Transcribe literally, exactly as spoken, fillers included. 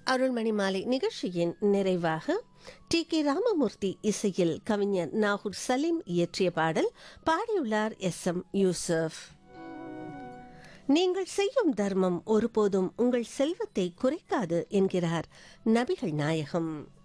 அருள்மணி மாலை நிகழ்ச்சியின் நிறைவாக டி கே ராமமூர்த்தி இசையில் கவிஞர் நாகூர் சலீம் இயற்றிய பாடல் பாடியுள்ளார் எஸ் எம் யூசுப். நீங்கள் செய்யும் தர்மம் ஒருபோதும் உங்கள் செல்வத்தை குறைக்காது என்கிறார் நபிகள் நாயகம்.